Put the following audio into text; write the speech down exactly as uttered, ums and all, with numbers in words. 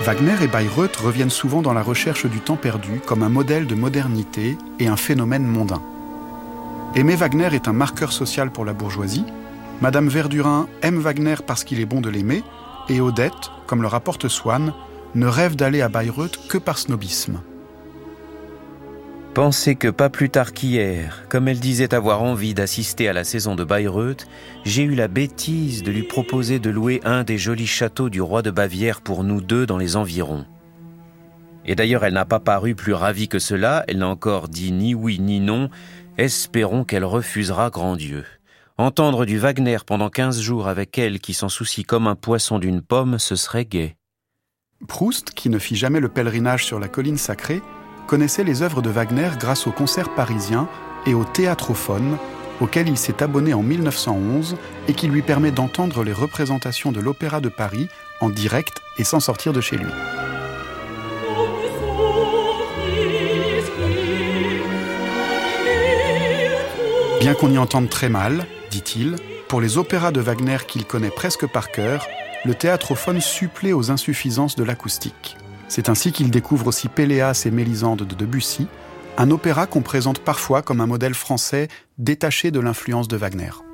Wagner et Bayreuth reviennent souvent dans la recherche du temps perdu comme un modèle de modernité et un phénomène mondain. Aimer Wagner est un marqueur social pour la bourgeoisie. Madame Verdurin aime Wagner parce qu'il est bon de l'aimer, et Odette, comme le rapporte Swann, ne rêve d'aller à Bayreuth que par snobisme. Pensez que pas plus tard qu'hier, comme elle disait avoir envie d'assister à la saison de Bayreuth, j'ai eu la bêtise de lui proposer de louer un des jolis châteaux du roi de Bavière pour nous deux dans les environs. Et d'ailleurs, elle n'a pas paru plus ravie que cela, elle n'a encore dit ni oui ni non, espérons qu'elle refusera grand Dieu. Entendre du Wagner pendant quinze jours avec elle qui s'en soucie comme un poisson d'une pomme, ce serait gai. Proust, qui ne fit jamais le pèlerinage sur la colline sacrée, connaissait les œuvres de Wagner grâce au concert parisien et au Théâtrophone, auquel il s'est abonné en mille neuf cent onze et qui lui permet d'entendre les représentations de l'Opéra de Paris en direct et sans sortir de chez lui. Bien qu'on y entende très mal, dit-il, pour les opéras de Wagner qu'il connaît presque par cœur, le théâtrophone supplée aux insuffisances de l'acoustique. C'est ainsi qu'il découvre aussi Péléas et Mélisande de Debussy, un opéra qu'on présente parfois comme un modèle français détaché de l'influence de Wagner.